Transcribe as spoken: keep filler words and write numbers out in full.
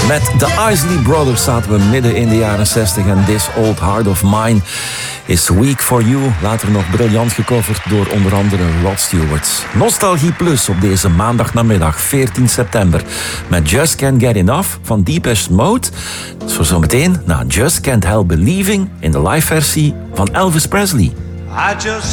Met de Isley Brothers zaten we midden in de jaren zestig en This Old Heart of Mine is Weak for You. Later nog briljant gecoverd door onder andere Rod Stewart. Nostalgie Plus op deze maandagnamiddag veertien september met Just Can't Get Enough van Depeche Mode. Dat is voor zometeen na Just Can't Help Believing in de live versie van Elvis Presley. I just